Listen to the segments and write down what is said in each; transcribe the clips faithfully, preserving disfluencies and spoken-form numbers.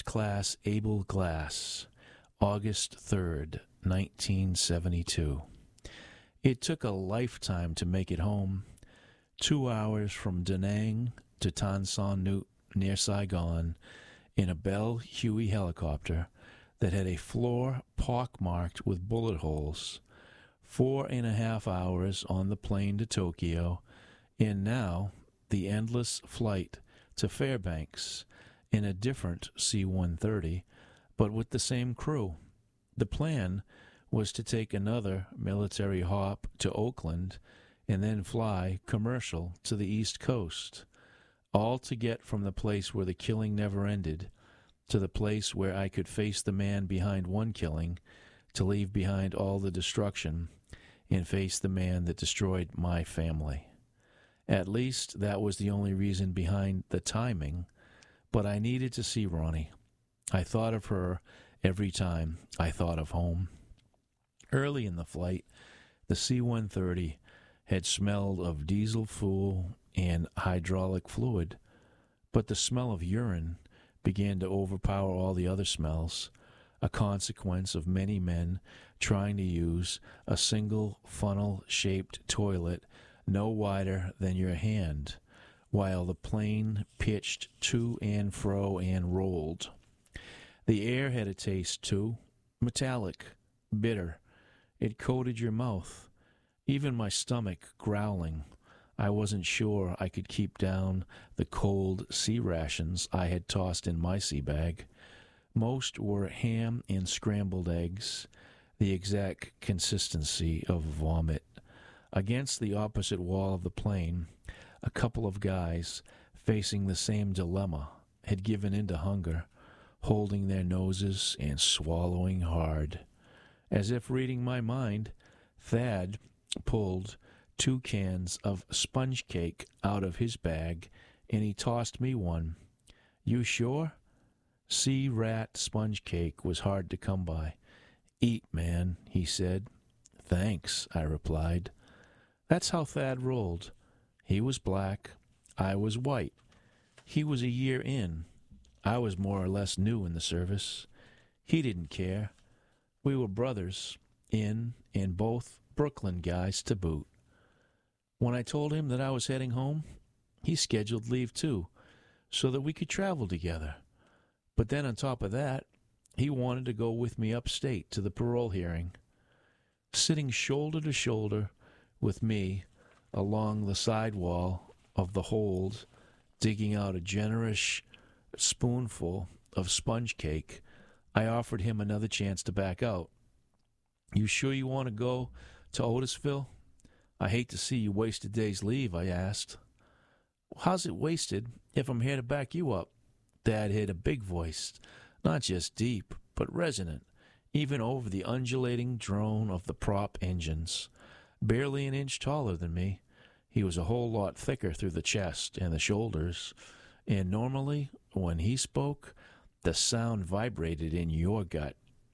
Class Abel Glass, August third, nineteen seventy-two. It took a lifetime to make it home. Two hours from Da Nang to Tan Son Nhut near Saigon in a Bell Huey helicopter that had a floor pockmarked with bullet holes. Four and a half hours on the plane to Tokyo, and now the endless flight to Fairbanks in a different C one thirty, but with the same crew. The plan was to take another military hop to Oakland and then fly commercial to the East Coast, all to get from the place where the killing never ended to the place where I could face the man behind one killing, to leave behind all the destruction and face the man that destroyed my family. At least that was the only reason behind the timing, but I needed to see Ronnie. I thought of her every time I thought of home. Early in the flight, the C one thirty had smelled of diesel fuel and hydraulic fluid, but the smell of urine began to overpower all the other smells, a consequence of many men trying to use a single funnel-shaped toilet no wider than your hand, while the plane pitched to and fro and rolled. The air had a taste, too, metallic, bitter. It coated your mouth, even my stomach growling. I wasn't sure I could keep down the cold sea rations I had tossed in my sea bag. Most were ham and scrambled eggs, the exact consistency of vomit. Against the opposite wall of the plane, a couple of guys facing the same dilemma had given in to hunger, holding their noses and swallowing hard. As if reading my mind, Thad pulled two cans of sponge cake out of his bag, and he tossed me one. "You sure?" Sea rat sponge cake was hard to come by. "Eat, man," he said. "Thanks," I replied. That's how Thad rolled. He was black. I was white. He was a year in. I was more or less new in the service. He didn't care. We were brothers, in and both Brooklyn guys to boot. When I told him that I was heading home, he scheduled leave too, so that we could travel together. But then on top of that, he wanted to go with me upstate to the parole hearing. Sitting shoulder to shoulder with me along the side wall of the hold, digging out a generous spoonful of sponge cake, I offered him another chance to back out. "You sure you want to go to Otisville? I hate to see you waste a day's leave," I asked. "How's it wasted if I'm here to back you up?" Dad hit a big voice, not just deep, but resonant, even over the undulating drone of the prop engines. Barely an inch taller than me, he was a whole lot thicker through the chest and the shoulders, and normally, when he spoke, the sound vibrated in your gut.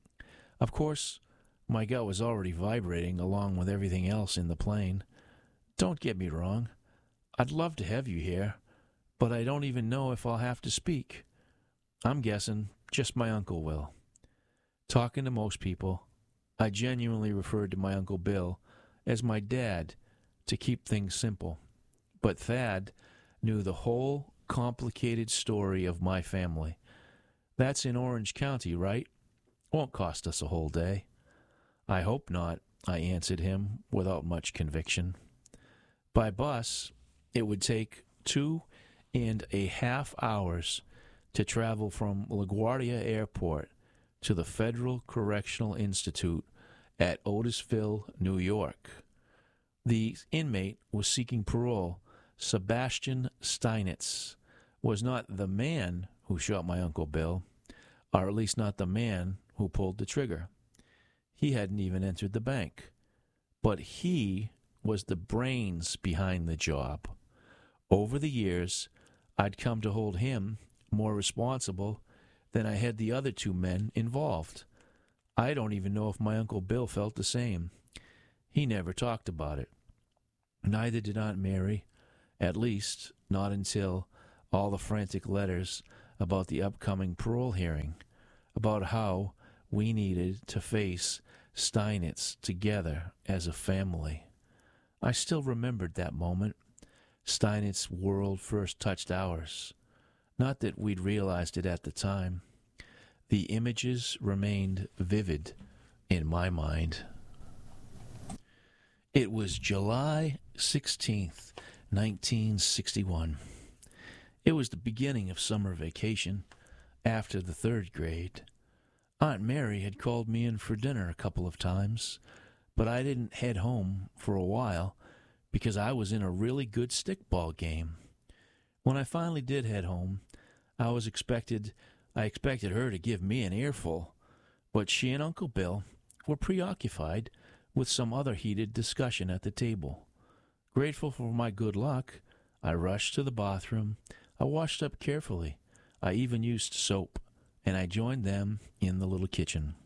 Of course, my gut was already vibrating along with everything else in the plane. Don't get me wrong. I'd love to have you here, but I don't even know if I'll have to speak. I'm guessing just my uncle will. Talking to most people, I genuinely referred to my Uncle Bill as my dad to keep things simple. But Thad knew the whole complicated story of my family. That's in Orange County, right? Won't cost us a whole day. "I hope not," I answered him without much conviction. By bus, it would take two and a half hours to travel from LaGuardia Airport to the Federal Correctional Institute at Otisville, New York. The inmate was seeking parole. Sebastian Steinitz was not the man who shot my Uncle Bill, or at least not the man who pulled the trigger. He hadn't even entered the bank. But he was the brains behind the job. Over the years, I'd come to hold him more responsible than I had the other two men involved. I don't even know if my Uncle Bill felt the same. He never talked about it. Neither did Aunt Mary, at least not until all the frantic letters about the upcoming parole hearing, about how we needed to face Steinitz together as a family. I still remembered that moment. Steinitz's world first touched ours. Not that we'd realized it at the time. The images remained vivid in my mind. It was July sixteenth, nineteen sixty-one. It was the beginning of summer vacation, after the third grade. Aunt Mary had called me in for dinner a couple of times, but I didn't head home for a while because I was in a really good stickball game. When I finally did head home, I was expected I expected her to give me an earful, but she and Uncle Bill were preoccupied with some other heated discussion at the table. Grateful for my good luck, I rushed to the bathroom. I washed up carefully. I even used soap, and I joined them in the little kitchen.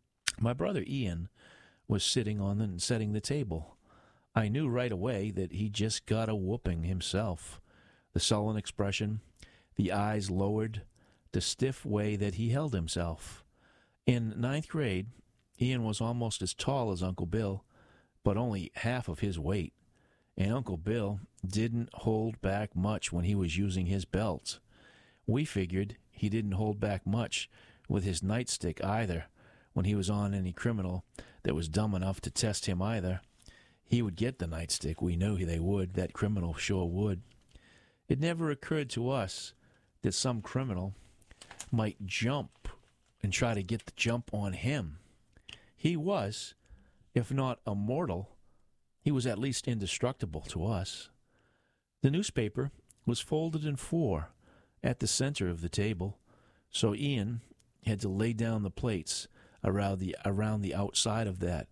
My brother Ian was sitting on the setting the table. I knew right away that he just got a whooping himself. The sullen expression, the eyes lowered, the stiff way that he held himself. In ninth grade, Ian was almost as tall as Uncle Bill, but only half of his weight, and Uncle Bill didn't hold back much when he was using his belt. We figured he didn't hold back much with his nightstick either when he was on any criminal that was dumb enough to test him either. He would get the nightstick. We knew they would. That criminal sure would. It never occurred to us that some criminal might jump and try to get the jump on him. He was, if not immortal, he was at least indestructible to us. The newspaper was folded in four at the center of the table, so Ian had to lay down the plates around the, around the outside of that.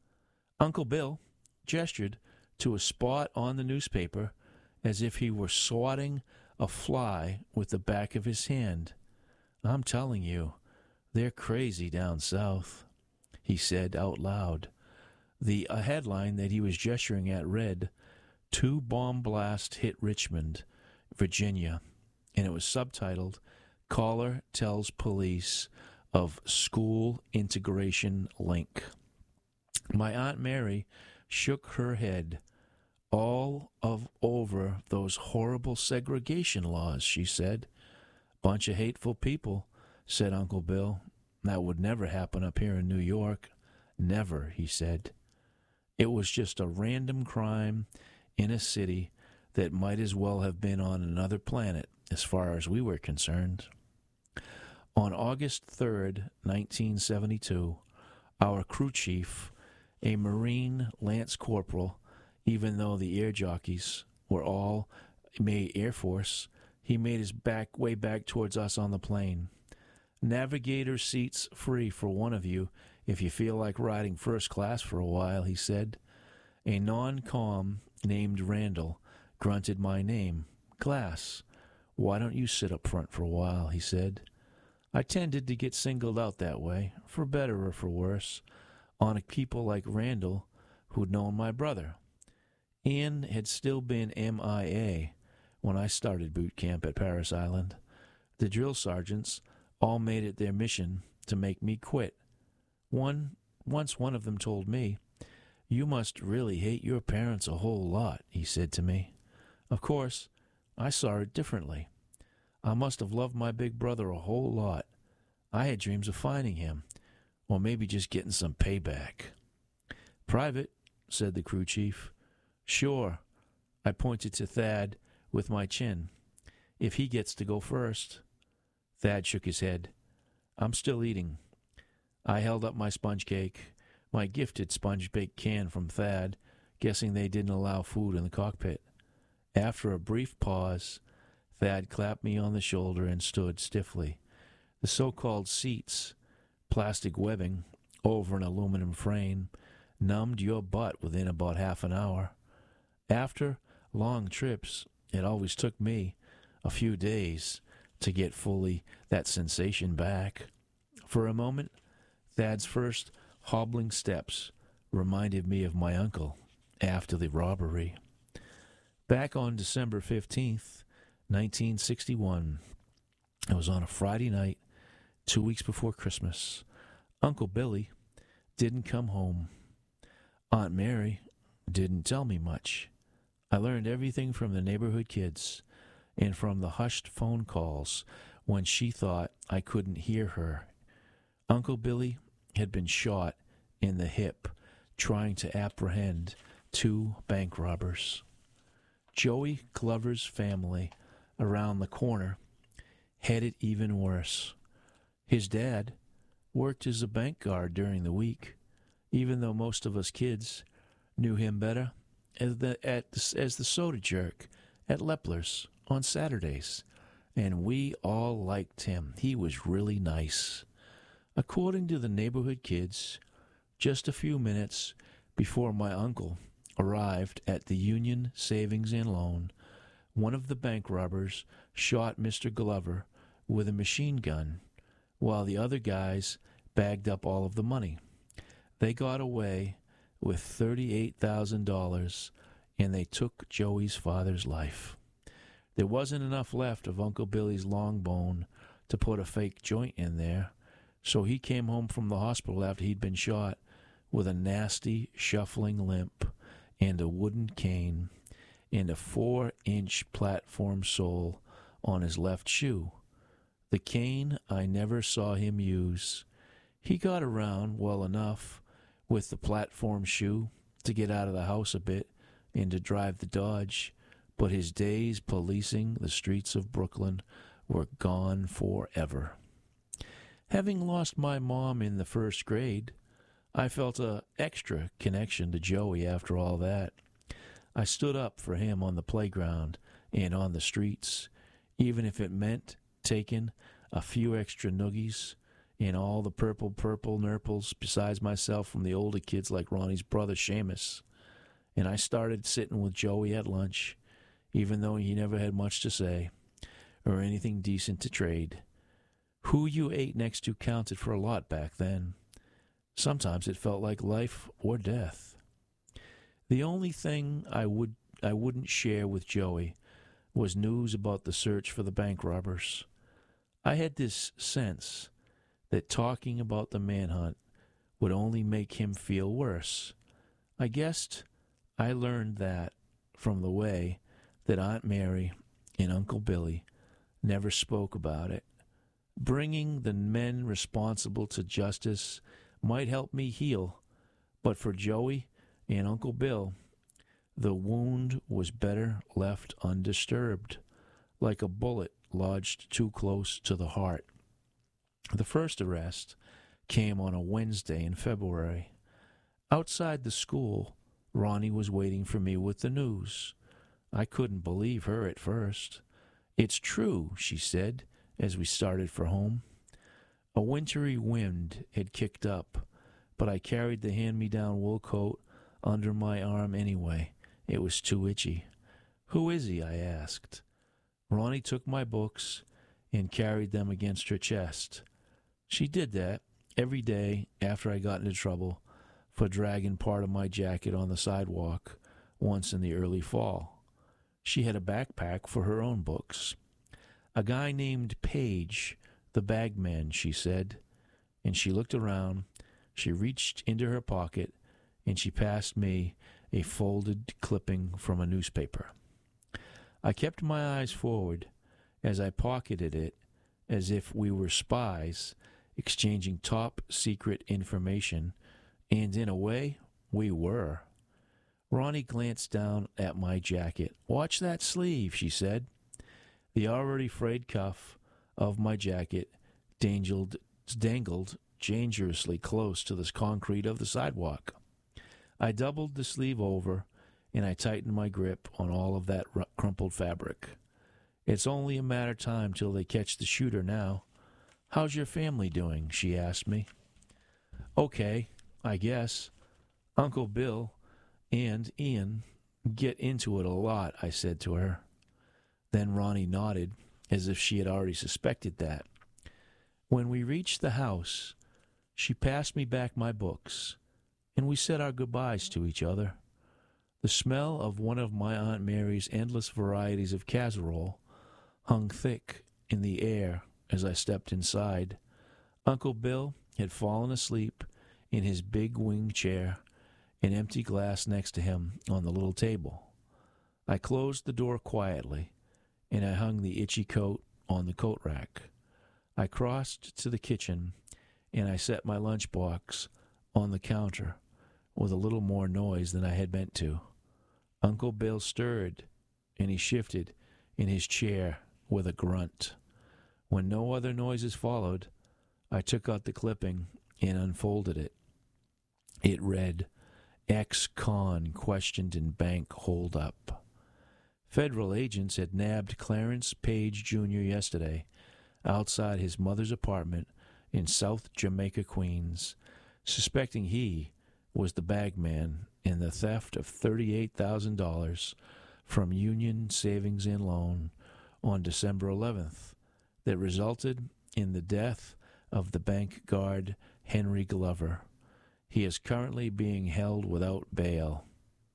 Uncle Bill gestured to a spot on the newspaper as if he were swatting a fly with the back of his hand. I'm telling you, they're crazy down south, he said out loud. The a headline that he was gesturing at read, Two bomb blasts hit Richmond, Virginia, and it was subtitled, Caller Tells Police of School Integration Link. My Aunt Mary shook her head. All of over those horrible segregation laws, she said. Bunch of hateful people, said Uncle Bill. That would never happen up here in New York. Never, he said. It was just a random crime in a city that might as well have been on another planet as far as we were concerned. On August third, nineteen seventy-two, our crew chief, a Marine Lance Corporal, even though the air jockeys were all made Air Force, he made his back way back towards us on the plane. Navigator seats free for one of you if you feel like riding first class for a while, he said. A non-com named Randall grunted my name. Glass, why don't you sit up front for a while, he said. I tended to get singled out that way, for better or for worse, on people like Randall who'd known my brother. Ian had still been M I A when I started boot camp at Parris Island. The drill sergeants all made it their mission to make me quit. One, once one of them told me, You must really hate your parents a whole lot, he said to me. Of course, I saw it differently. I must have loved my big brother a whole lot. I had dreams of finding him, or maybe just getting some payback. Private, said the crew chief. Sure, I pointed to Thad with my chin. If he gets to go first. Thad shook his head. I'm still eating. I held up my sponge cake, my gifted sponge-baked can from Thad, guessing they didn't allow food in the cockpit. After a brief pause, Thad clapped me on the shoulder and stood stiffly. The so-called seats, plastic webbing over an aluminum frame, numbed your butt within about half an hour. After long trips, it always took me a few days to get fully that sensation back. For a moment, Thad's first hobbling steps reminded me of my uncle after the robbery. Back on December fifteenth, nineteen sixty-one, It was on a Friday night, two weeks before Christmas. Uncle Billy didn't come home. Aunt Mary didn't tell me much. I learned everything from the neighborhood kids and from the hushed phone calls when she thought I couldn't hear her. Uncle Billy had been shot in the hip trying to apprehend two bank robbers. Joey Glover's family around the corner had it even worse. His dad worked as a bank guard during the week, even though most of us kids knew him better as the, at, as the soda jerk at Lepler's on Saturdays, and we all liked him. He was really nice. According to the neighborhood kids, just a few minutes before my uncle arrived at the Union Savings and Loan, one of the bank robbers shot Mister Glover with a machine gun, while the other guys bagged up all of the money. They got away with thirty-eight thousand dollars, and they took Joey's father's life. There wasn't enough left of Uncle Billy's long bone to put a fake joint in there, so he came home from the hospital after he'd been shot with a nasty, shuffling limp and a wooden cane and a four-inch platform sole on his left shoe. The cane I never saw him use. He got around well enough with the platform shoe to get out of the house a bit and to drive the Dodge, but his days policing the streets of Brooklyn were gone forever. Having lost my mom in the first grade, I felt a extra connection to Joey after all that. I stood up for him on the playground and on the streets, even if it meant taking a few extra noogies and all the purple purple nurples besides myself from the older kids like Ronnie's brother Seamus. And I started sitting with Joey at lunch, even though he never had much to say or anything decent to trade. Who you ate next to counted for a lot back then. Sometimes it felt like life or death. The only thing I would I wouldn't share with Joey was news about the search for the bank robbers. I had this sense that talking about the manhunt would only make him feel worse. I guessed I learned that from the way that Aunt Mary and Uncle Billy never spoke about it. Bringing the men responsible to justice might help me heal, but for Joey and Uncle Bill, the wound was better left undisturbed, like a bullet lodged too close to the heart. The first arrest came on a Wednesday in February. Outside the school, Ronnie was waiting for me with the news. I couldn't believe her at first. "It's true," she said as we started for home. A wintry wind had kicked up, but I carried the hand-me-down wool coat under my arm anyway. It was too itchy. "Who is he?" I asked. Ronnie took my books and carried them against her chest. She did that every day after I got into trouble for dragging part of my jacket on the sidewalk once in the early fall. She had a backpack for her own books. "A guy named Page, the bagman," she said, and she looked around. She reached into her pocket, and she passed me a folded clipping from a newspaper. I kept my eyes forward as I pocketed it as if we were spies exchanging top-secret information, and in a way, we were. Ronnie glanced down at my jacket. "Watch that sleeve," she said. The already frayed cuff of my jacket dangled, dangled dangerously close to the concrete of the sidewalk. I doubled the sleeve over, and I tightened my grip on all of that crumpled fabric. "It's only a matter of time till they catch the shooter now. How's your family doing?" she asked me. "Okay, I guess. Uncle Bill and Ian get into it a lot," I said to her. Then Ronnie nodded, as if she had already suspected that. When we reached the house, she passed me back my books, and we said our goodbyes to each other. The smell of one of my Aunt Mary's endless varieties of casserole hung thick in the air as I stepped inside. Uncle Bill had fallen asleep in his big wing chair, an empty glass next to him on the little table. I closed the door quietly, and I hung the itchy coat on the coat rack. I crossed to the kitchen, and I set my lunchbox on the counter with a little more noise than I had meant to. Uncle Bill stirred, and he shifted in his chair with a grunt. When no other noises followed, I took out the clipping and unfolded it. It read, "Ex-con questioned in bank holdup." Federal agents had nabbed Clarence Page Junior yesterday outside his mother's apartment in South Jamaica, Queens, suspecting he was the bagman in the theft of thirty-eight thousand dollars from Union Savings and Loan on December eleventh that resulted in the death of the bank guard Henry Glover. He is currently being held without bail.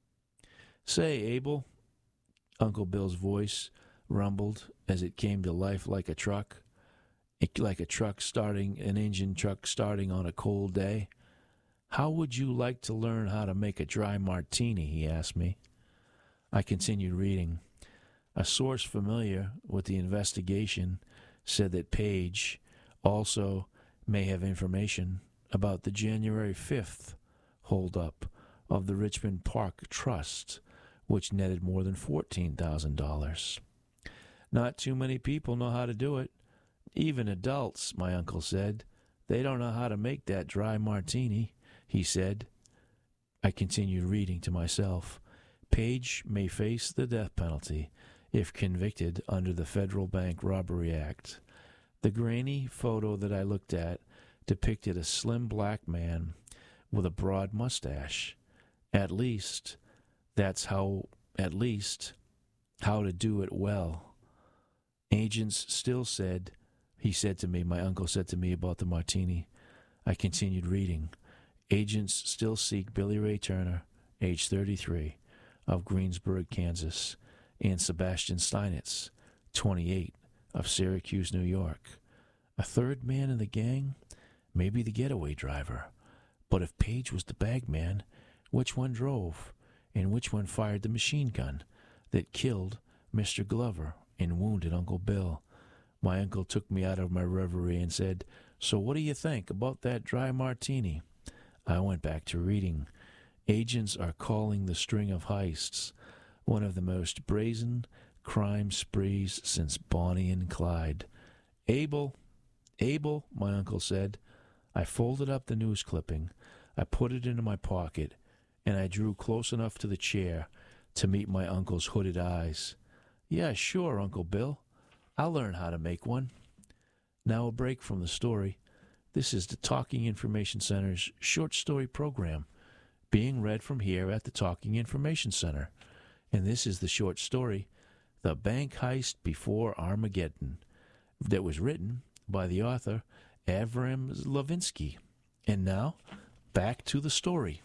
"Say, Abel," Uncle Bill's voice rumbled as it came to life like a truck, like a truck starting, an engine truck starting on a cold day. "How would you like to learn how to make a dry martini?" he asked me. I continued reading. A source familiar with the investigation said that Page also may have information about the January fifth holdup of the Richmond Park Trust, which netted more than fourteen thousand dollars. "Not too many people know how to do it. Even adults," my uncle said. "They don't know how to make that dry martini," he said. I continued reading to myself. Page may face the death penalty if convicted under the Federal Bank Robbery Act. The grainy photo that I looked at depicted a slim black man with a broad mustache. At least, that's how, at least, how to do it well. Agents still said, he said to me, my uncle said to me about the martini. I continued reading. Agents still seek Billy Ray Turner, age thirty-three, of Greensburg, Kansas, and Sebastian Steinitz, twenty-eight, of Syracuse, New York. A third man in the gang? Maybe the getaway driver. But if Page was the bagman, which one drove, and which one fired the machine gun that killed Mister Glover and wounded Uncle Bill? My uncle took me out of my reverie and said, "So what do you think about that dry martini?" I went back to reading. Agents are calling the string of heists one of the most brazen crime sprees since Bonnie and Clyde. "Abel, Abel," my uncle said. I folded up the news clipping. I put it into my pocket, and I drew close enough to the chair to meet my uncle's hooded eyes. "Yeah, sure, Uncle Bill. I'll learn how to make one." Now a break from the story. This is the Talking Information Center's short story program, being read from here at the Talking Information Center. And this is the short story, The Bank Heist Before Armageddon, that was written by the author Avram Levinsky. And now, back to the story.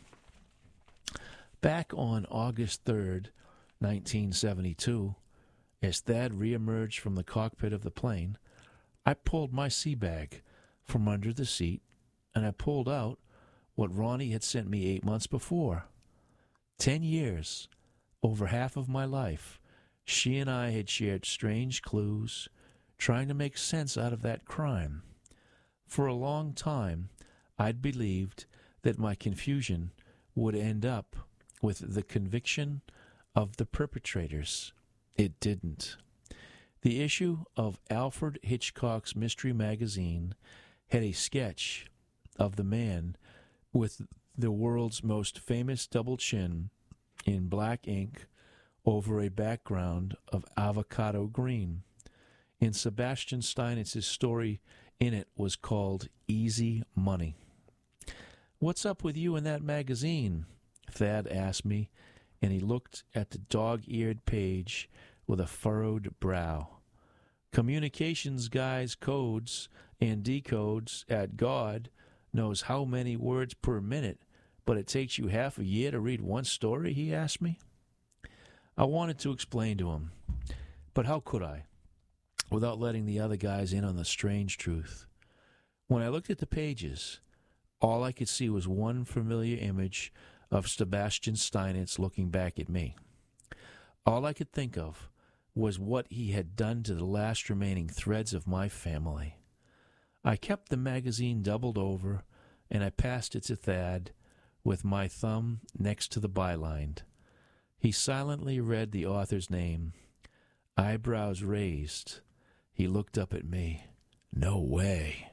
Back on August third, nineteen seventy-two, as Thad reemerged from the cockpit of the plane, I pulled my sea bag from under the seat, and I pulled out what Ronnie had sent me eight months before. Ten years, over half of my life, she and I had shared strange clues, trying to make sense out of that crime. For a long time, I'd believed that my confusion would end up with the conviction of the perpetrators. It didn't. The issue of Alfred Hitchcock's Mystery Magazine had a sketch of the man with the world's most famous double chin in black ink over a background of avocado green. And Sebastian Steinitz's story in it was called Easy Money. "What's up with you in that magazine?" Thad asked me, and he looked at the dog-eared page with a furrowed brow. "Communications guy's codes and decodes at God knows how many words per minute, but it takes you half a year to read one story?" he asked me. I wanted to explain to him, but how could I? without letting the other guys in on the strange truth. When I looked at the pages, all I could see was one familiar image of Sebastian Steinitz looking back at me. All I could think of was what he had done to the last remaining threads of my family. I kept the magazine doubled over, and I passed it to Thad with my thumb next to the byline. He silently read the author's name. Eyebrows raised, he looked up at me. No way.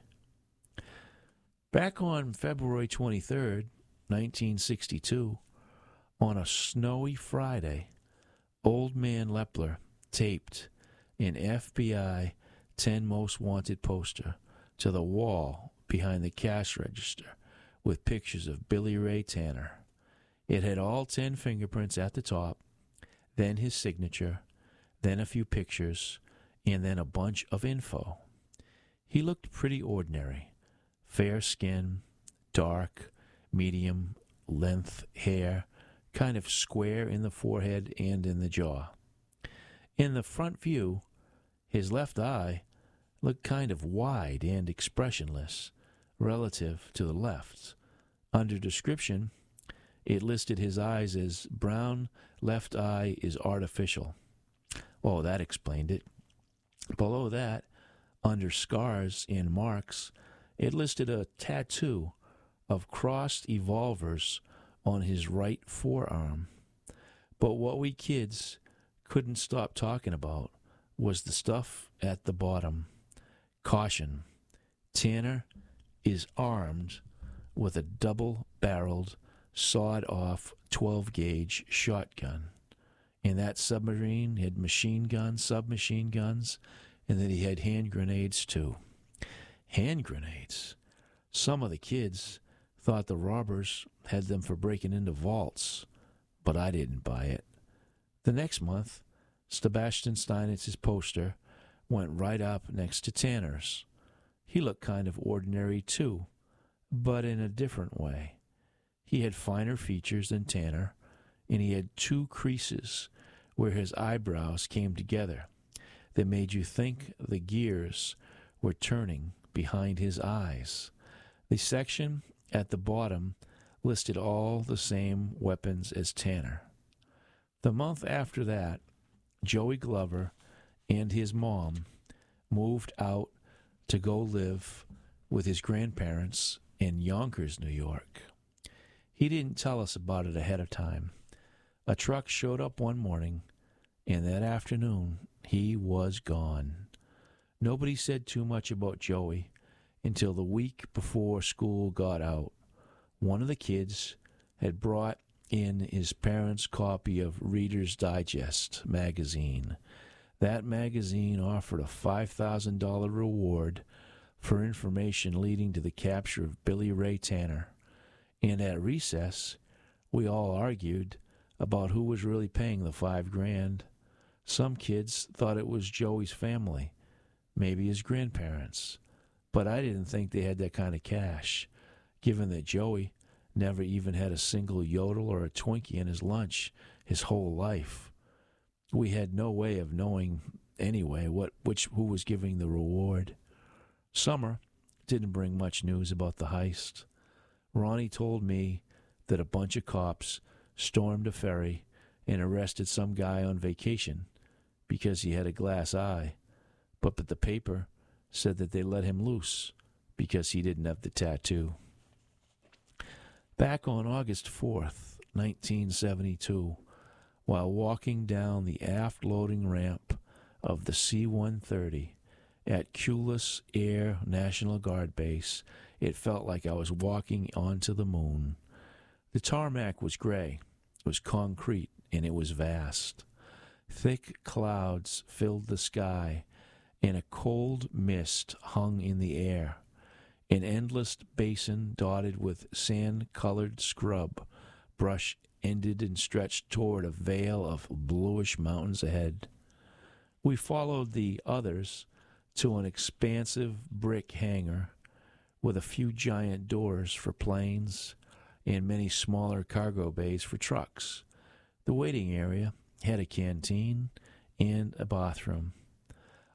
Back on February twenty-third, nineteen sixty-two, on a snowy Friday, Old Man Lepler taped an F B I ten Most Wanted poster to the wall behind the cash register with pictures of Billy Ray Tanner. It had all ten fingerprints at the top, then his signature, then a few pictures, and then a bunch of info. He looked pretty ordinary. Fair skin, dark, medium length hair, kind of square in the forehead and in the jaw. In the front view, his left eye looked kind of wide and expressionless relative to the left. Under description, it listed his eyes as brown left eye is artificial. Oh, that explained it. Below that, under scars and marks, it listed a tattoo of crossed evolvers on his right forearm. But what we kids couldn't stop talking about was the stuff at the bottom. Caution. Tanner is armed with a double-barreled, sawed-off twelve-gauge shotgun. And that submarine had machine guns, submachine guns, and that he had hand grenades too. Hand grenades. Some of the kids thought the robbers had them for breaking into vaults, but I didn't buy it. The next month, Sebastian Steinitz's poster went right up next to Tanner's. He looked kind of ordinary too, but in a different way. He had finer features than Tanner, and he had two creases where his eyebrows came together that made you think the gears were turning behind his eyes. The section at the bottom listed all the same weapons as Tanner. The month after that, Joey Glover and his mom moved out to go live with his grandparents in Yonkers, New York. He didn't tell us about it ahead of time. A truck showed up one morning, and that afternoon he was gone. Nobody said too much about Joey until the week before school got out. One of the kids had brought in his parents' copy of Reader's Digest magazine. That magazine offered a five thousand dollars reward for information leading to the capture of Billy Ray Tanner. And at recess, we all argued about who was really paying the five grand. Some kids thought it was Joey's family, maybe his grandparents. But I didn't think they had that kind of cash, given that Joey never even had a single yodel or a Twinkie in his lunch his whole life. We had no way of knowing anyway what which who was giving the reward. Summer didn't bring much news about the heist. Ronnie told me that a bunch of cops stormed a ferry and arrested some guy on vacation because he had a glass eye, but, but the paper said that they let him loose because he didn't have the tattoo. Back on August fourth, nineteen seventy-two, while walking down the aft loading ramp of the C one thirty at Culus Air National Guard Base, it felt like I was walking onto the moon. The tarmac was gray, it was concrete, and it was vast. Thick clouds filled the sky, and a cold mist hung in the air. An endless basin dotted with sand-colored scrub brush ended and stretched toward a veil of bluish mountains ahead. We followed the others to an expansive brick hangar with a few giant doors for planes and many smaller cargo bays for trucks. The waiting area had a canteen and a bathroom.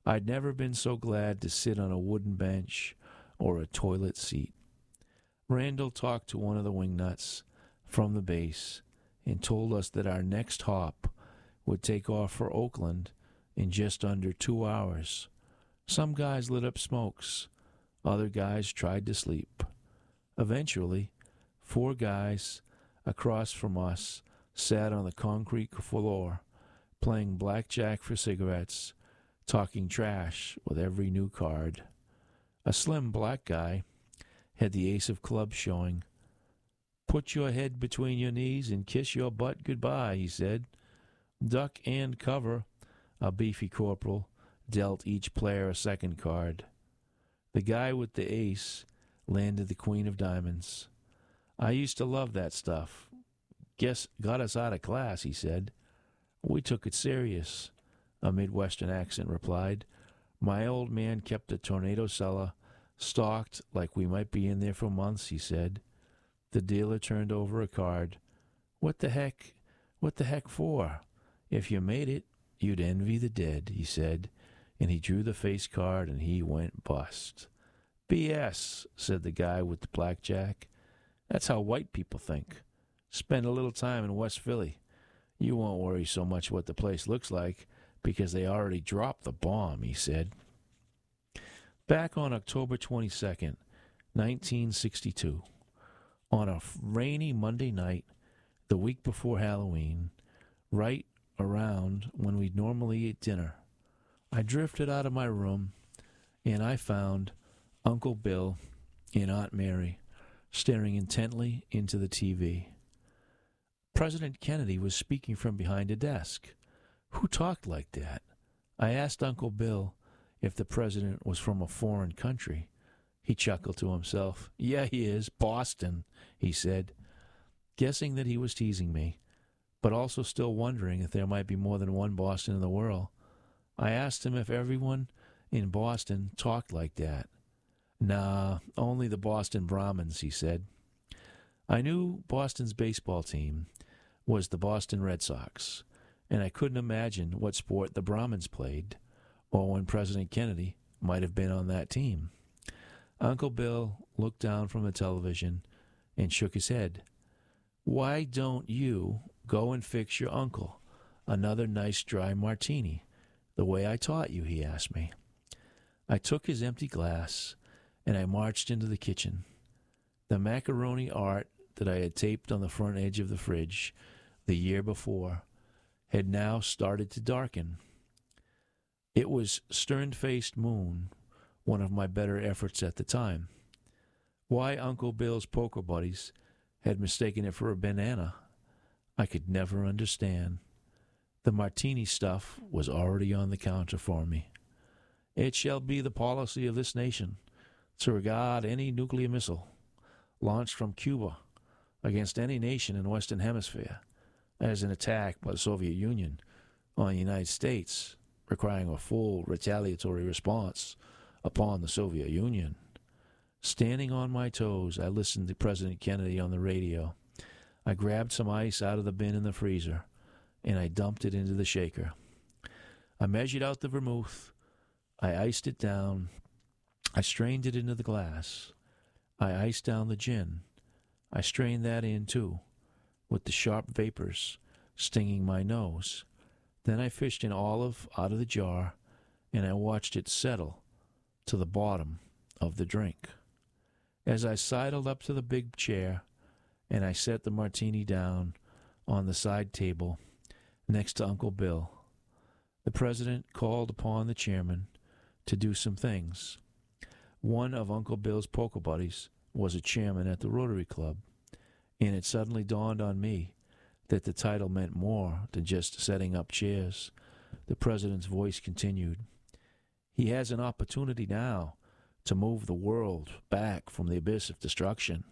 I'd never been so glad to sit on a wooden bench or a toilet seat. Randall talked to one of the wingnuts from the base and told us that our next hop would take off for Oakland in just under two hours. Some guys lit up smokes. Other guys tried to sleep. Eventually, four guys across from us sat on the concrete floor, playing blackjack for cigarettes, talking trash with every new card. A slim black guy had the ace of clubs showing. "Put your head between your knees and kiss your butt goodbye," he said. "Duck and cover," a beefy corporal dealt each player a second card. The guy with the ace landed the queen of diamonds. "I used to love that stuff. Guess got us out of class," he said. "We took it serious," a Midwestern accent replied. "My old man kept a tornado cellar stocked like we might be in there for months," he said. The dealer turned over a card. What the heck? What the heck for? If you made it, you'd envy the dead," he said, and he drew the face card and he went bust. "B S," said the guy with the blackjack. "That's how white people think. Spend a little time in West Philly. You won't worry so much what the place looks like because they already dropped the bomb," he said. Back on October twenty-second, nineteen sixty-two, on a rainy Monday night, the week before Halloween, right around when we'd normally eat dinner, I drifted out of my room and I found Uncle Bill and Aunt Mary staring intently into the T V. President Kennedy was speaking from behind a desk. Who talked like that? I asked Uncle Bill if the president was from a foreign country. He chuckled to himself. "Yeah, he is. Boston," he said, guessing that he was teasing me, but also still wondering if there might be more than one Boston in the world. I asked him if everyone in Boston talked like that. "Nah, only the Boston Brahmins," he said. I knew Boston's baseball team was the Boston Red Sox, and I couldn't imagine what sport the Brahmins played, or when President Kennedy might have been on that team. Uncle Bill looked down from the television and shook his head. "Why don't you go and fix your uncle another nice dry martini, the way I taught you?" he asked me. I took his empty glass and I marched into the kitchen. The macaroni art that I had taped on the front edge of the fridge the year before had now started to darken. It was Stern-Faced Moon, one of my better efforts at the time. Why Uncle Bill's poker buddies had mistaken it for a banana, I could never understand. The martini stuff was already on the counter for me. "It shall be the policy of this nation to regard any nuclear missile launched from Cuba against any nation in the Western Hemisphere as an attack by the Soviet Union on the United States, requiring a full retaliatory response upon the Soviet Union." Standing on my toes, I listened to President Kennedy on the radio. I grabbed some ice out of the bin in the freezer, and I dumped it into the shaker. I measured out the vermouth. I iced it down. I strained it into the glass. I iced down the gin. I strained that in, too, with the sharp vapors stinging my nose. Then I fished an olive out of the jar, and I watched it settle to the bottom of the drink. As I sidled up to the big chair, and I set the martini down on the side table next to Uncle Bill, the president called upon the chairman to do some things. One of Uncle Bill's poker buddies was a chairman at the Rotary Club, and it suddenly dawned on me that the title meant more than just setting up chairs. The president's voice continued. "He has an opportunity now to move the world back from the abyss of destruction."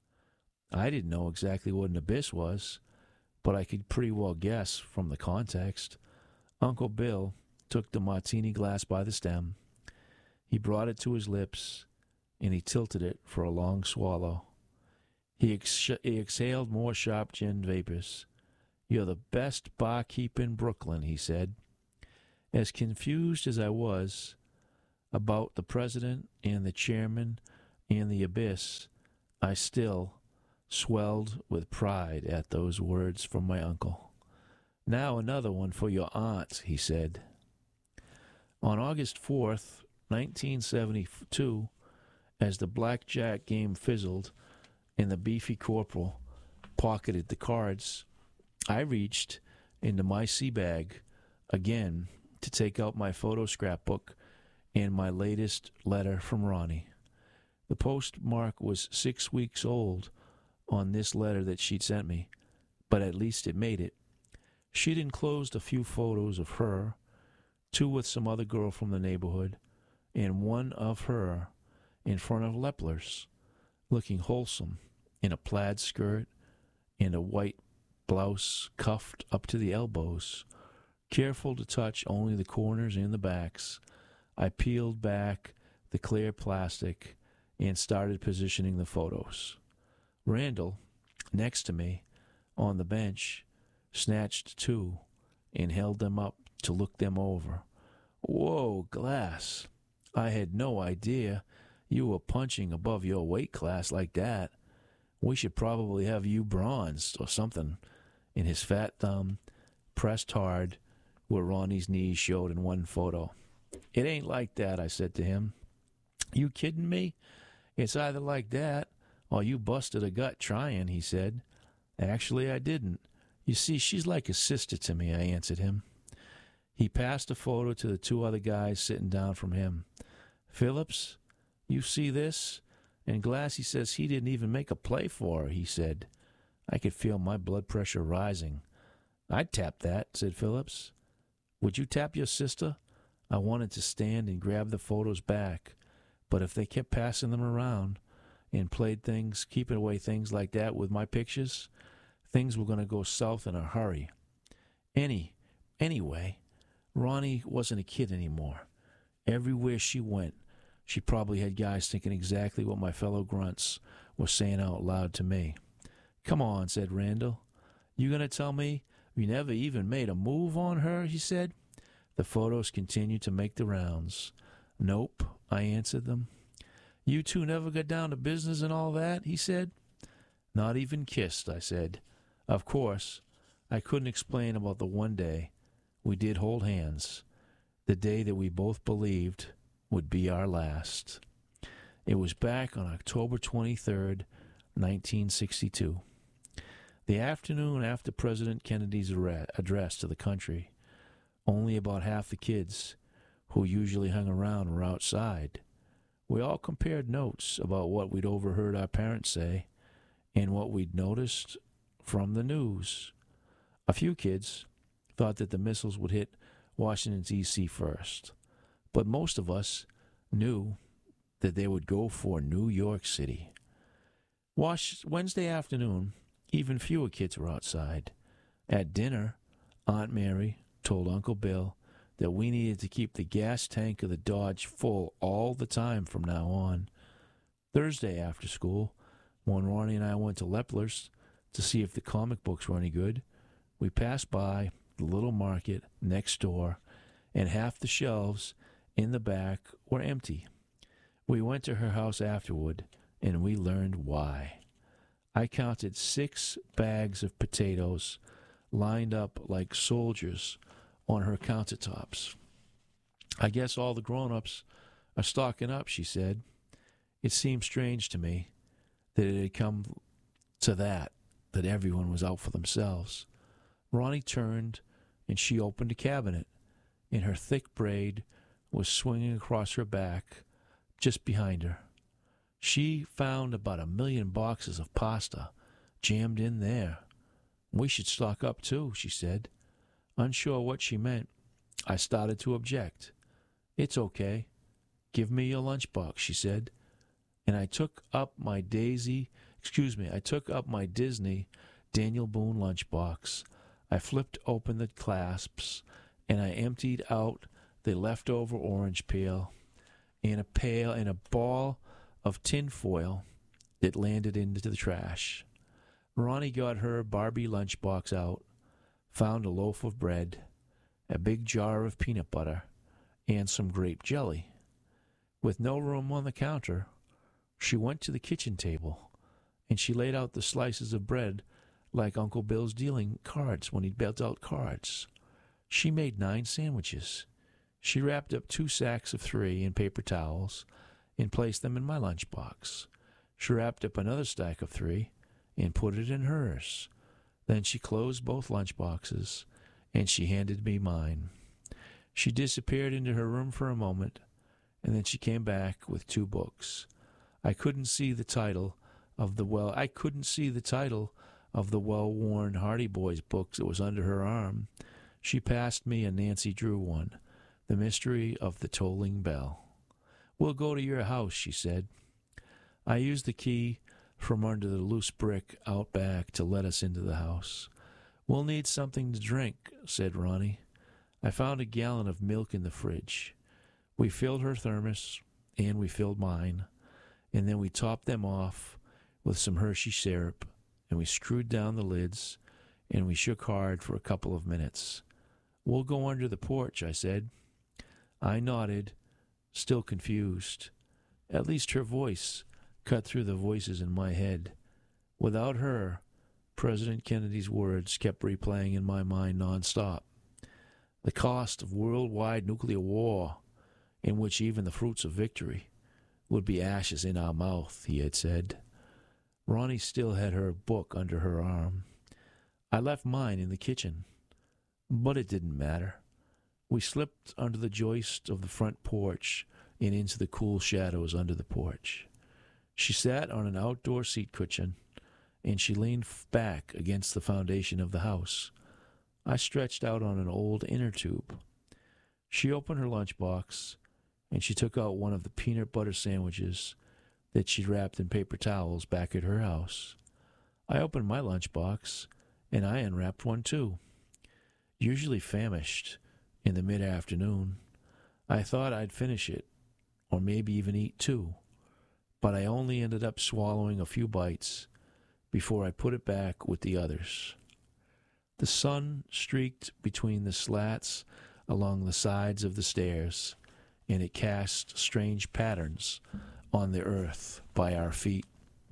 I didn't know exactly what an abyss was, but I could pretty well guess from the context. Uncle Bill took the martini glass by the stem. He brought it to his lips, and he tilted it for a long swallow. He, ex- he exhaled more sharp gin vapors. "You're the best barkeep in Brooklyn," he said. As confused as I was about the president and the chairman and the abyss, I still swelled with pride at those words from my uncle. "Now another one for your aunt," he said. On August fourth, nineteen seventy-two, as the blackjack game fizzled and the beefy corporal pocketed the cards, I reached into my sea bag again to take out my photo scrapbook and my latest letter from Ronnie. The postmark was six weeks old on this letter that she'd sent me, but at least it made it. She'd enclosed a few photos of her, two with some other girl from the neighborhood, and one of her in front of Lepler's, looking wholesome in a plaid skirt and a white blouse cuffed up to the elbows. Careful to touch only the corners and the backs, I peeled back the clear plastic and started positioning the photos. Randall, next to me, on the bench, snatched two and held them up to look them over. "Whoa, Glass, I had no idea you were punching above your weight class like that. We should probably have you bronzed or something." And his fat thumb pressed hard where Ronnie's knees showed in one photo. "It ain't like that," I said to him. "You kidding me? It's either like that or you busted a gut trying," he said. "Actually, I didn't. You see, she's like a sister to me," I answered him. He passed a photo to the two other guys sitting down from him. "Phillips, you see this? And Glassy says he didn't even make a play for her," he said. I could feel my blood pressure rising. "I'd tap that," said Phillips. "Would you tap your sister?" I wanted to stand and grab the photos back, but if they kept passing them around and played things, keeping away things like that with my pictures, things were going to go south in a hurry. Any, anyway, Ronnie wasn't a kid anymore. Everywhere she went, she probably had guys thinking exactly what my fellow grunts were saying out loud to me. "Come on," said Randall. "You going to tell me you never even made a move on her?" he said. The photos continued to make the rounds. "Nope," I answered them. "You two never got down to business and all that?" he said. "Not even kissed," I said. Of course, I couldn't explain about the one day we did hold hands, the day that we both believed would be our last. It was back on October twenty-third, nineteen sixty-two. The afternoon after President Kennedy's address to the country, only about half the kids who usually hung around were outside. We all compared notes about what we'd overheard our parents say and what we'd noticed from the news. A few kids thought that the missiles would hit Washington, D C first, but most of us knew that they would go for New York City. Wednesday afternoon, even fewer kids were outside. At dinner, Aunt Mary told Uncle Bill that we needed to keep the gas tank of the Dodge full all the time from now on. Thursday after school, when Ronnie and I went to Lepler's to see if the comic books were any good, we passed by the little market next door, and half the shelves in the back were empty. We went to her house afterward, and we learned why. I counted six bags of potatoes lined up like soldiers on her countertops. "I guess all the grown-ups are stocking up," she said. It seemed strange to me that it had come to that, that everyone was out for themselves. Ronnie turned, and she opened a cabinet, and her thick braid was swinging across her back just behind her. She found about a million boxes of pasta jammed in there. "We should stock up, too," she said. Unsure what she meant, I started to object. "It's okay. Give me your lunchbox," she said. And I took up my Daisy, excuse me, I took up my Disney Daniel Boone lunchbox. I flipped open the clasps, and I emptied out the leftover orange peel in a pail and a ball of tin foil that landed into the trash. Ronnie got her Barbie lunchbox out, found a loaf of bread, a big jar of peanut butter, and some grape jelly. With no room on the counter, she went to the kitchen table, and she laid out the slices of bread like Uncle Bill's dealing cards when he dealt out cards. She made nine sandwiches. She wrapped up two sacks of three in paper towels and placed them in my lunchbox. She wrapped up another stack of three and put it in hers. Then she closed both lunchboxes, and she handed me mine. She disappeared into her room for a moment, and then she came back with two books. I couldn't see the title of the well I couldn't see the title of the well-worn Hardy Boys book that was under her arm. She passed me a Nancy Drew one, The Mystery of the Tolling Bell. "We'll go to your house," she said. I used the key from under the loose brick out back to let us into the house. "We'll need something to drink," said Ronnie. I found a gallon of milk in the fridge. We filled her thermos, and we filled mine, and then we topped them off with some Hershey syrup, and we screwed down the lids, and we shook hard for a couple of minutes. "We'll go under the porch," I said. I nodded, still confused. At least her voice cut through the voices in my head. Without her, President Kennedy's words kept replaying in my mind nonstop. The cost of worldwide nuclear war, in which even the fruits of victory would be ashes in our mouth, he had said. Ronnie still had her book under her arm. I left mine in the kitchen, but it didn't matter. We slipped under the joist of the front porch and into the cool shadows under the porch. She sat on an outdoor seat cushion, and she leaned back against the foundation of the house. I stretched out on an old inner tube. She opened her lunchbox, and she took out one of the peanut butter sandwiches that she'd wrapped in paper towels back at her house. I opened my lunchbox, and I unwrapped one too. Usually famished in the mid-afternoon, I thought I'd finish it, or maybe even eat two, but I only ended up swallowing a few bites before I put it back with the others. The sun streaked between the slats along the sides of the stairs, and it cast strange patterns on the earth by our feet.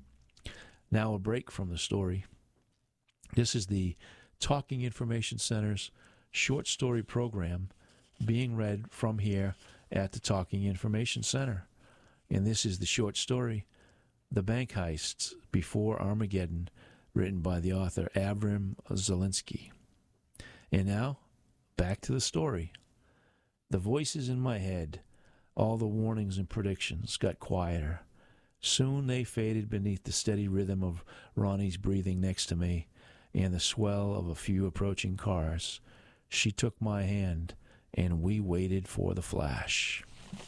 Now a break from the story. This is the Talking Information Center's short story program being read from here at the Talking Information Center. And this is the short story, The Bank Heists Before Armageddon, written by the author Avram Zelinsky. And now, back to the story. The voices in my head, all the warnings and predictions, got quieter. Soon they faded beneath the steady rhythm of Ronnie's breathing next to me and the swell of a few approaching cars. She took my hand, and we waited for the flash.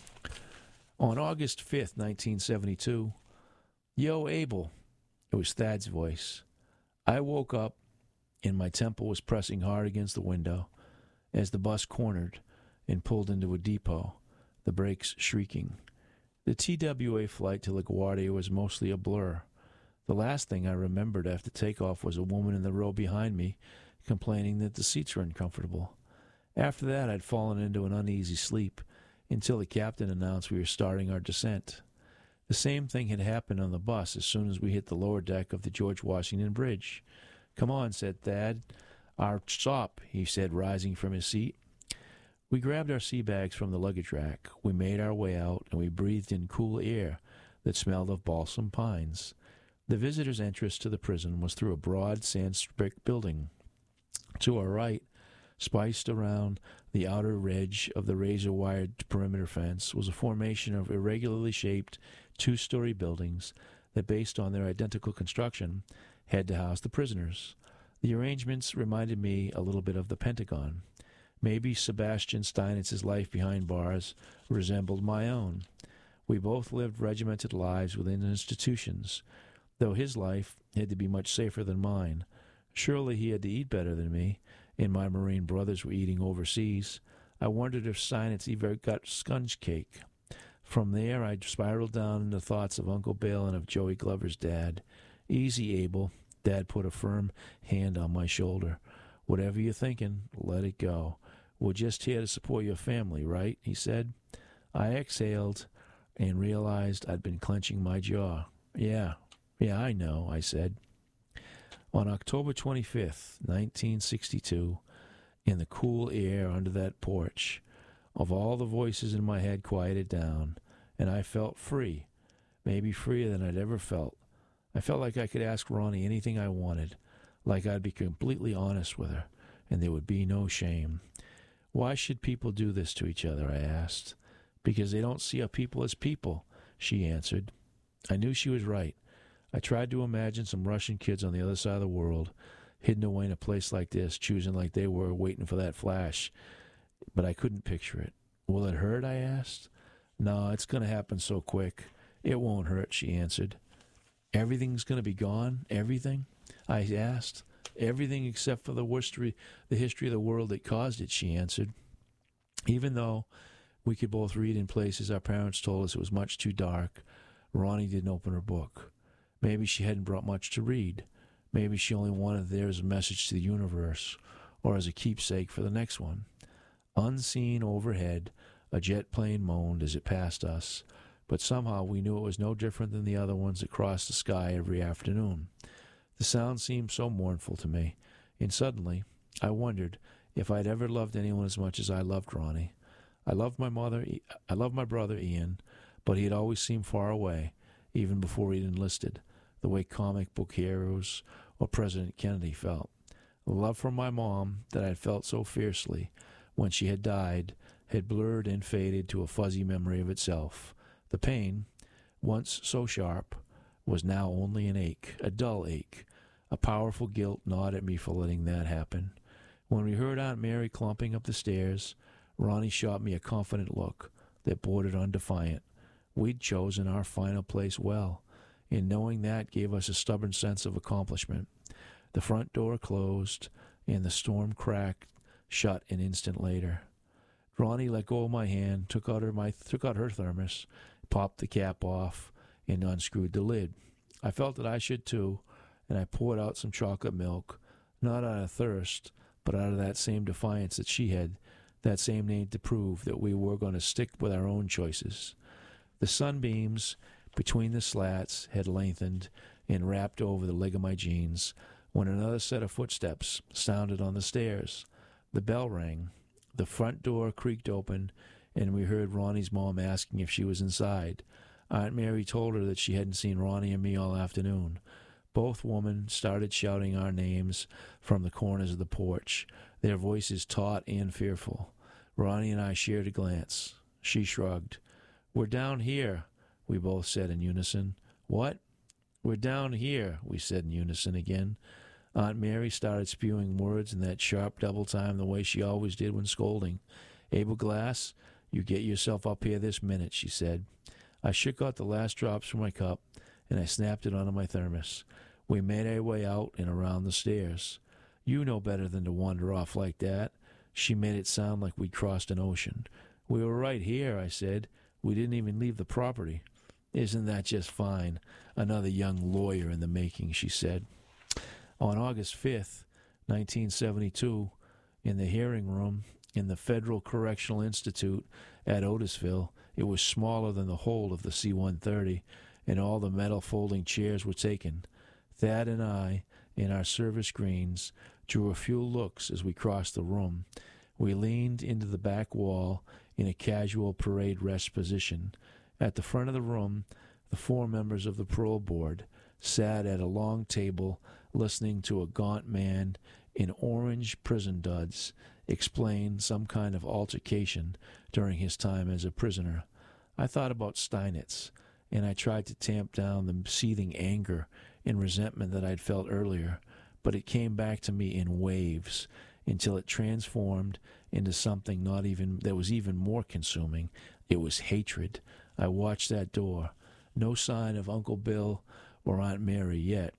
On August fifth, nineteen seventy-two, "Yo, Abel," it was Thad's voice. I woke up, and my temple was pressing hard against the window as the bus cornered and pulled into a depot, the brakes shrieking. The T W A flight to LaGuardia was mostly a blur. The last thing I remembered after takeoff was a woman in the row behind me complaining that the seats were uncomfortable. After that, I'd fallen into an uneasy sleep until the captain announced we were starting our descent. The same thing had happened on the bus as soon as we hit the lower deck of the George Washington Bridge. "Come on," said Thad. "Our stop," he said, rising from his seat. We grabbed our sea bags from the luggage rack. We made our way out, and we breathed in cool air that smelled of balsam pines. The visitor's entrance to the prison was through a broad sand brick building. To our right, spiced around the outer edge of the razor-wired perimeter fence, was a formation of irregularly shaped two-story buildings that, based on their identical construction, had to house the prisoners. The arrangements reminded me a little bit of the Pentagon. Maybe Sebastian Steinitz's life behind bars resembled my own. We both lived regimented lives within institutions, though his life had to be much safer than mine. Surely he had to eat better than me, and my Marine brothers were eating overseas. I wondered if Steinitz ever got sponge cake. From there, I spiraled down into thoughts of Uncle Bill and of Joey Glover's dad. "Easy, Abel." Dad put a firm hand on my shoulder. "Whatever you're thinking, let it go. We're just here to support your family, right? He said. I exhaled and realized I'd been clenching my jaw. Yeah, yeah, I know, I said. On October twenty-fifth, nineteen sixty-two, in the cool air under that porch, of all the voices in my head quieted down, and I felt free, maybe freer than I'd ever felt. I felt like I could ask Ronnie anything I wanted, like I'd be completely honest with her, and there would be no shame. Why should people do this to each other, I asked. Because they don't see our people as people, she answered. I knew she was right. I tried to imagine some Russian kids on the other side of the world, hidden away in a place like this, choosing like they were, waiting for that flash. But I couldn't picture it. Will it hurt, I asked. No, it's going to happen so quick. It won't hurt, she answered. Everything's going to be gone? Everything? I asked. Everything except for the history, the history of the world that caused it, she answered. Even though we could both read in places our parents told us it was much too dark, Ronnie didn't open her book. Maybe she hadn't brought much to read. Maybe she only wanted there as a message to the universe, or as a keepsake for the next one. Unseen overhead, a jet plane moaned as it passed us, but somehow we knew it was no different than the other ones that crossed the sky every afternoon. The sound seemed so mournful to me, and suddenly I wondered if I'd ever loved anyone as much as I loved Ronnie. I loved my mother, I loved my brother Ian, but he had always seemed far away, even before he'd enlisted, the way comic book heroes or President Kennedy felt. The love for my mom that I had felt so fiercely when she had died had blurred and faded to a fuzzy memory of itself. The pain, once so sharp, was now only an ache, a dull ache. A powerful guilt gnawed at me for letting that happen. When we heard Aunt Mary clumping up the stairs, Ronnie shot me a confident look that bordered on defiant. We'd chosen our final place well, and knowing that gave us a stubborn sense of accomplishment. The front door closed, and the storm cracked shut an instant later. Ronnie let go of my hand, took out her, my, took out her thermos, popped the cap off, and unscrewed the lid. I felt that I should too, and I poured out some chocolate milk, not out of thirst, but out of that same defiance that she had, that same need to prove that we were going to stick with our own choices. The sunbeams between the slats had lengthened and wrapped over the leg of my jeans when another set of footsteps sounded on the stairs. The bell rang. The front door creaked open, and we heard Ronnie's mom asking if she was inside. Aunt Mary told her that she hadn't seen Ronnie and me all afternoon. Both women started shouting our names from the corners of the porch, their voices taut and fearful. Ronnie and I shared a glance. She shrugged. "We're down here," we both said in unison. "What?" "We're down here," we said in unison again. Aunt Mary started spewing words in that sharp double time the way she always did when scolding. "Abel Glass, you get yourself up here this minute," she said. I shook out the last drops from my cup, and I snapped it onto my thermos. We made our way out and around the stairs. "You know better than to wander off like that." She made it sound like we'd crossed an ocean. "We were right here," I said. "We didn't even leave the property." "Isn't that just fine? Another young lawyer in the making," she said. On August fifth, nineteen seventy-two, in the hearing room in the Federal Correctional Institute at Otisville, it was smaller than the hold of the C one thirty, and all the metal folding chairs were taken. Thad and I, in our service greens, drew a few looks as we crossed the room. We leaned into the back wall in a casual parade rest position. At the front of the room, the four members of the parole board sat at a long table listening to a gaunt man in orange prison duds explain some kind of altercation during his time as a prisoner. I thought about Steinitz, and I tried to tamp down the seething anger and resentment that I'd felt earlier, but it came back to me in waves until it transformed into something not even that was even more consuming. It was hatred. I watched that door. No sign of Uncle Bill or Aunt Mary yet.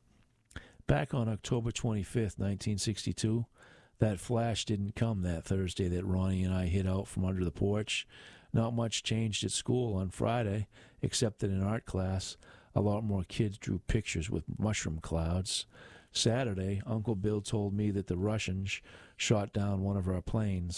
Back on October twenty-fifth, nineteen sixty-two, that flash didn't come that Thursday that Ronnie and I hid out from under the porch. Not much changed at school on Friday, except that in art class, a lot more kids drew pictures with mushroom clouds. Saturday, Uncle Bill told me that the Russians shot down one of our planes,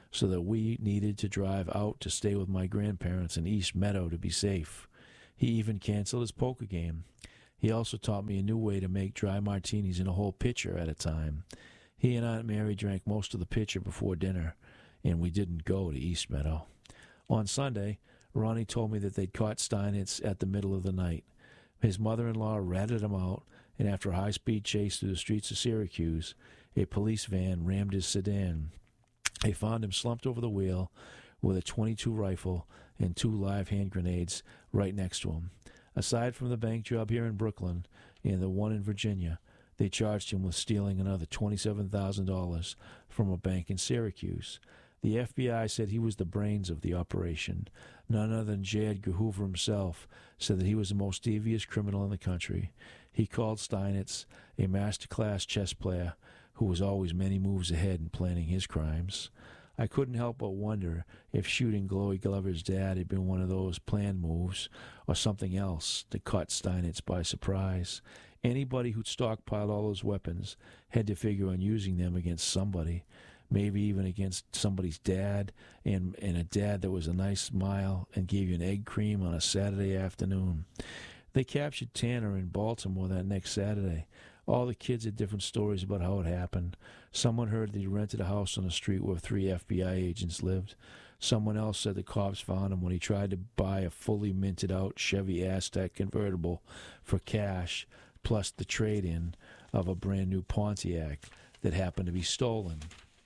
so that we needed to drive out to stay with my grandparents in East Meadow to be safe. He even canceled his poker game. He also taught me a new way to make dry martinis in a whole pitcher at a time. He and Aunt Mary drank most of the pitcher before dinner, and we didn't go to East Meadow. On Sunday, Ronnie told me that they'd caught Steinitz at the middle of the night. His mother-in-law ratted him out, and after a high-speed chase through the streets of Syracuse, a police van rammed his sedan. They found him slumped over the wheel with a twenty-two rifle and two live hand grenades right next to him. Aside from the bank job here in Brooklyn and the one in Virginia, they charged him with stealing another twenty-seven thousand dollars from a bank in Syracuse. The F B I said he was the brains of the operation. None other than J. Edgar Hoover himself said that he was the most devious criminal in the country. He called Steinitz a master-class chess player who was always many moves ahead in planning his crimes. I couldn't help but wonder if shooting Glowy Glover's dad had been one of those planned moves or something else that caught Steinitz by surprise. Anybody who'd stockpiled all those weapons had to figure on using them against somebody, maybe even against somebody's dad, and, and a dad that was a nice smile and gave you an egg cream on a Saturday afternoon. They captured Tanner in Baltimore that next Saturday. All the kids had different stories about how it happened. Someone heard that he rented a house on the street where three F B I agents lived. Someone else said the cops found him when he tried to buy a fully minted-out Chevy Aztec convertible for cash, plus the trade-in of a brand-new Pontiac that happened to be stolen.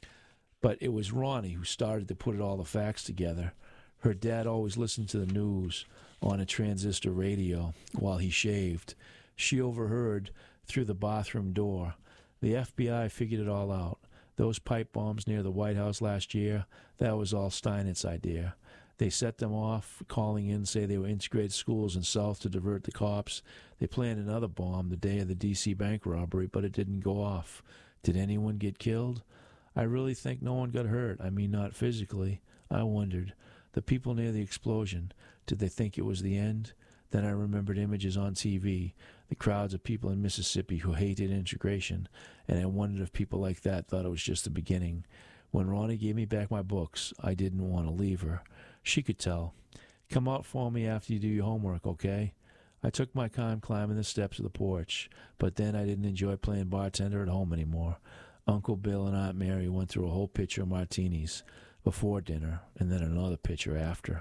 But it was Ronnie who started to put all the facts together. Her dad always listened to the news on a transistor radio while he shaved. She overheard through the bathroom door. The F B I figured it all out. Those pipe bombs near the White House last year, that was all Steinitz's idea. They set them off, calling in, say they were integrated schools in South to divert the cops. They planned another bomb the day of the D C bank robbery, but it didn't go off. Did anyone get killed? I really think no one got hurt. I mean, not physically. I wondered. The people near the explosion, did they think it was the end? Then I remembered images on T V, the crowds of people in Mississippi who hated integration, and I wondered if people like that thought it was just the beginning. When Ronnie gave me back my books, I didn't want to leave her. She could tell. Come out for me after you do your homework, okay? I took my time climbing the steps of the porch, but then I didn't enjoy playing bartender at home anymore. Uncle Bill and Aunt Mary went through a whole pitcher of martinis before dinner, and then another pitcher after.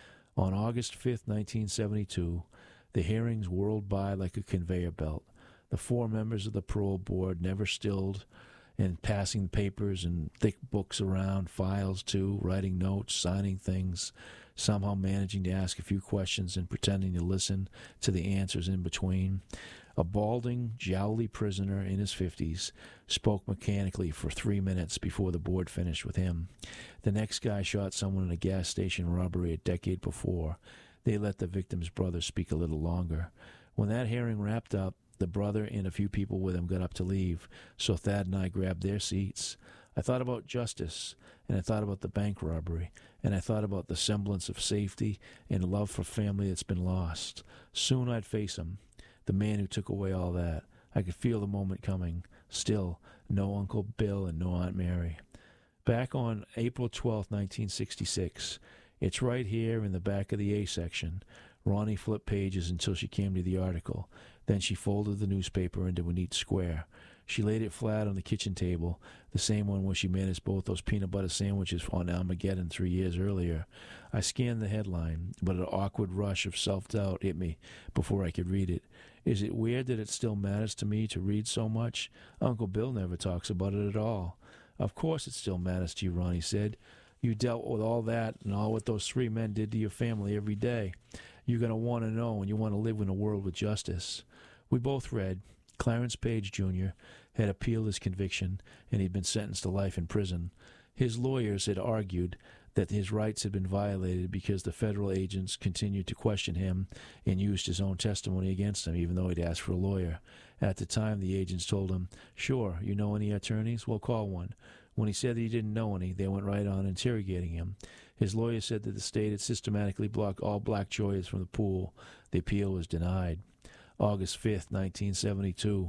On August fifth, nineteen seventy-two, the hearings whirled by like a conveyor belt. The four members of the parole board never stilled, and passing papers and thick books around, files too, writing notes, signing things, somehow managing to ask a few questions and pretending to listen to the answers in between. A balding, jowly prisoner in his fifties spoke mechanically for three minutes before the board finished with him. The next guy shot someone in a gas station robbery a decade before. They let the victim's brother speak a little longer. When that hearing wrapped up, the brother and a few people with him got up to leave, so Thad and I grabbed their seats. I thought about justice, and I thought about the bank robbery, and I thought about the semblance of safety and love for family that's been lost. Soon I'd face him, the man who took away all that. I could feel the moment coming. Still, no Uncle Bill and no Aunt Mary. Back on April twelfth, nineteen sixty-six, it's right here in the back of the A section. Ronnie flipped pages until she came to the article. Then she folded the newspaper into a neat square. She laid it flat on the kitchen table, the same one where she made us both those peanut butter sandwiches on Armageddon three years earlier. I scanned the headline, but an awkward rush of self-doubt hit me before I could read it. Is it weird that it still matters to me to read so much? Uncle Bill never talks about it at all. Of course it still matters to you, Ronnie said. You dealt with all that and all what those three men did to your family every day. You're going to want to know, and you want to live in a world with justice. We both read. Clarence Page, Junior had appealed his conviction, and he'd been sentenced to life in prison. His lawyers had argued that his rights had been violated because the federal agents continued to question him and used his own testimony against him, even though he'd asked for a lawyer. At the time, the agents told him, "Sure, you know any attorneys? Well, call one." When he said that he didn't know any, they went right on interrogating him. His lawyer said that the state had systematically blocked all black lawyers from the pool. The appeal was denied. August fifth, nineteen seventy-two,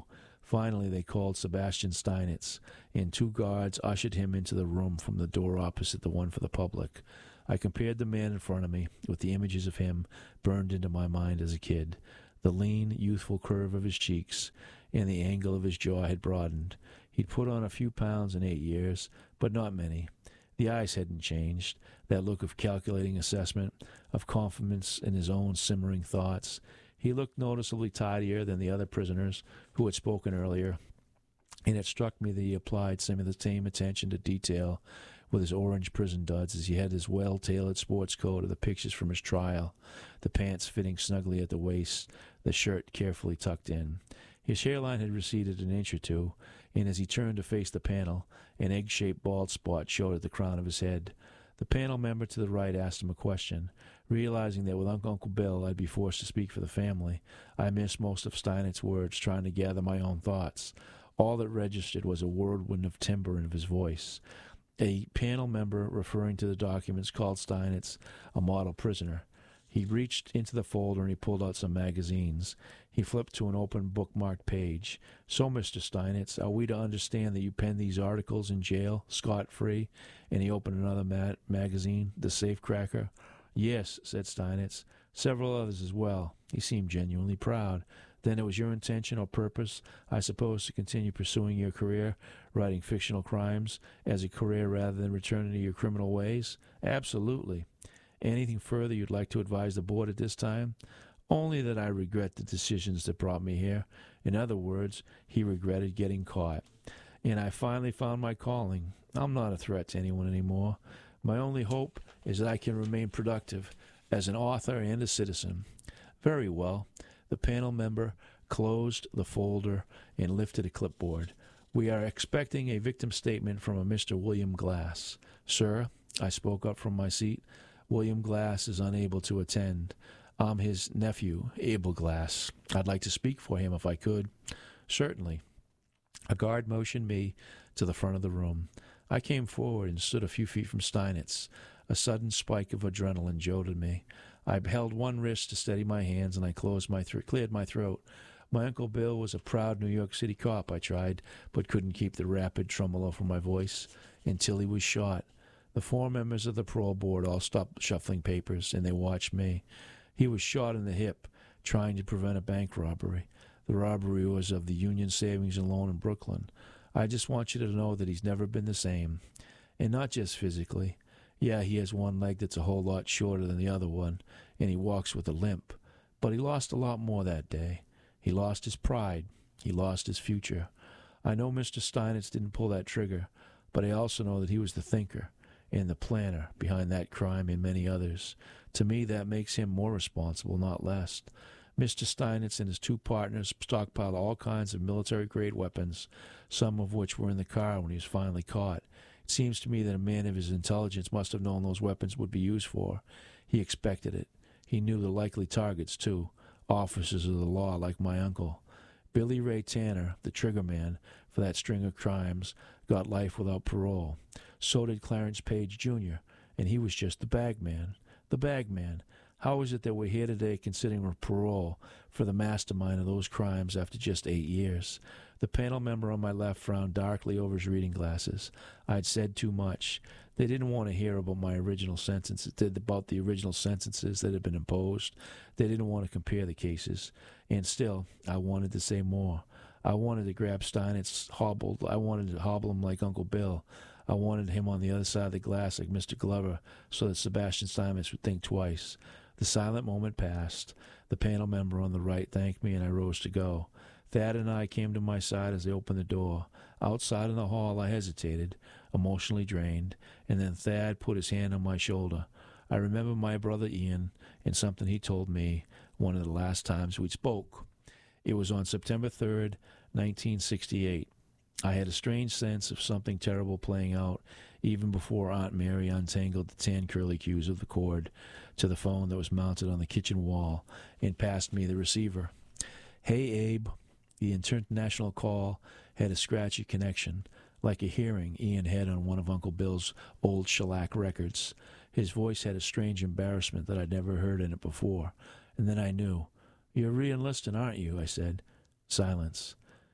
Finally, they called Sebastian Steinitz, and two guards ushered him into the room from the door opposite the one for the public. I compared the man in front of me with the images of him burned into my mind as a kid. The lean, youthful curve of his cheeks and the angle of his jaw had broadened. He'd put on a few pounds in eight years, but not many. The eyes hadn't changed, that look of calculating assessment, of confidence in his own simmering thoughts. He looked noticeably tidier than the other prisoners who had spoken earlier, and it struck me that he applied some of the same attention to detail with his orange prison duds as he had his well-tailored sports coat or the pictures from his trial, the pants fitting snugly at the waist, the shirt carefully tucked in. His hairline had receded an inch or two, and as he turned to face the panel, an egg-shaped bald spot showed at the crown of his head. The panel member to the right asked him a question. Realizing that with Uncle Bill I'd be forced to speak for the family, I missed most of Steinitz's words, trying to gather my own thoughts. All that registered was a whirlwind of timbre in his voice. A panel member referring to the documents called Steinitz a model prisoner. He reached into the folder and he pulled out some magazines. He flipped to an open bookmarked page. "So, Mister Steinitz, are we to understand that you penned these articles in jail, scot-free?" And he opened another ma- magazine, The Safecracker. "Yes," said Steinitz. "Several others as well." He seemed genuinely proud. "Then it was your intention or purpose, I suppose, to continue pursuing your career, writing fictional crimes, as a career rather than returning to your criminal ways?" "Absolutely." "Anything further you'd like to advise the board at this time?" "Only that I regret the decisions that brought me here." In other words, he regretted getting caught. "And I finally found my calling. I'm not a threat to anyone anymore. My only hope is that I can remain productive as an author and a citizen." "Very well." The panel member closed the folder and lifted a clipboard. "We are expecting a victim statement from a Mister William Glass." "Sir," I spoke up from my seat, "William Glass is unable to attend. I'm his nephew, Abel Glass. I'd like to speak for him if I could." "Certainly." A guard motioned me to the front of the room. I came forward and stood a few feet from Steinitz. A sudden spike of adrenaline jolted me. I held one wrist to steady my hands, and I closed my th- cleared my throat. My Uncle Bill was a proud New York City cop, I tried, but couldn't keep the rapid tremolo from my voice, until he was shot. The four members of the parole board all stopped shuffling papers, and they watched me. He was shot in the hip, trying to prevent a bank robbery. The robbery was of the Union Savings and Loan in Brooklyn. I just want you to know that he's never been the same. And not just physically. Yeah, he has one leg that's a whole lot shorter than the other one, and he walks with a limp. But he lost a lot more that day. He lost his pride. He lost his future. I know Mister Steinitz didn't pull that trigger, but I also know that he was the thinker and the planner behind that crime and many others. To me, that makes him more responsible, not less. Mister Steinitz and his two partners stockpiled all kinds of military-grade weapons, some of which were in the car when he was finally caught. It seems to me that a man of his intelligence must have known those weapons would be used for. He expected it. He knew the likely targets, too, officers of the law like my uncle. Billy Ray Tanner, the triggerman for that string of crimes, got life without parole. So did Clarence Page, Junior, and he was just the bagman. The bagman. How is it that we're here today considering a parole for the mastermind of those crimes after just eight years? The panel member on my left frowned darkly over his reading glasses. I'd said too much. They didn't want to hear about my original sentences, about the original sentences that had been imposed. They didn't want to compare the cases. And still, I wanted to say more. I wanted to grab Steinitz hobbled. I wanted to hobble him like Uncle Bill. I wanted him on the other side of the glass like Mister Glover, so that Sebastian Steinitz would think twice. The silent moment passed. The panel member on the right thanked me, and I rose to go. Thad and I came to my side as they opened the door. Outside in the hall, I hesitated, emotionally drained, and then Thad put his hand on my shoulder. I remember my brother Ian and something he told me one of the last times we spoke. It was on September third, nineteen sixty-eight. I had a strange sense of something terrible playing out even before Aunt Mary untangled the tan curlicues of the cord to the phone that was mounted on the kitchen wall and passed me the receiver. "Hey, Abe." The international call had a scratchy connection, like a hearing Ian had on one of Uncle Bill's old shellac records. His voice had a strange embarrassment that I'd never heard in it before, and then I knew. "You're re-enlisting, aren't you?" I said. Silence.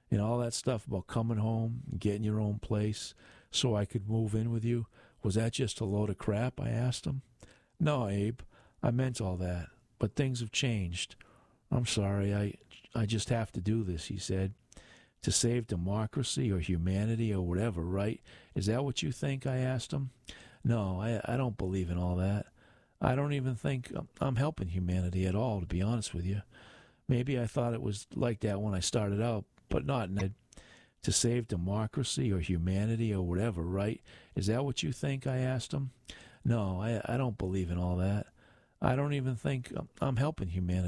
You know, all that stuff about coming home and getting your own place so I could move in with you, was that just a load of crap? I asked him. No, Abe, I meant all that, but things have changed. I'm sorry, I, I just have to do this, he said. To save democracy or humanity or whatever, right? Is that what you think? I asked him. No, I, I don't believe in all that. I don't even think I'm helping humanity at all, to be honest with you. Maybe I thought it was like that when I started out, but not Ned. To save democracy or humanity or whatever, right? Is that what you think? I asked him. No, I, I don't believe in all that. I don't even think I'm helping humanity.